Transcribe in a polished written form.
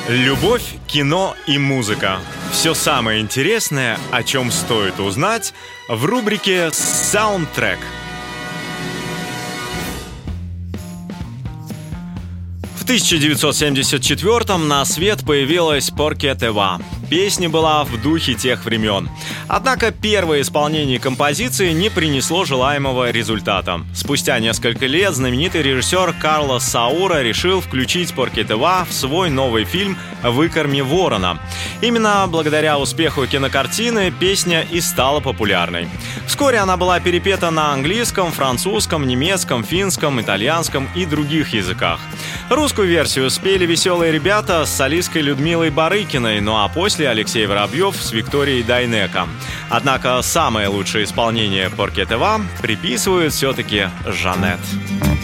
Любовь, кино и музыка. Все самое интересное, о чем стоит узнать, в рубрике «Саундтрек». В 1974-м на свет появилась «Porque te va». Песня была в духе тех времен. Однако первое исполнение композиции не принесло желаемого результата. Спустя несколько лет знаменитый режиссер Карлос Саура решил включить «Porque te va» в свой новый фильм «Выкорми ворона». Именно благодаря успеху кинокартины песня и стала популярной. Вскоре она была перепета на английском, французском, немецком, финском, итальянском и других языках. Русскую версию спели веселые ребята с солисткой Людмилой Барыкиной, ну а после Алексей Воробьев с Викторией Дайнеко. Однако самое лучшее исполнение «Porque te va» приписывают все-таки Жанет.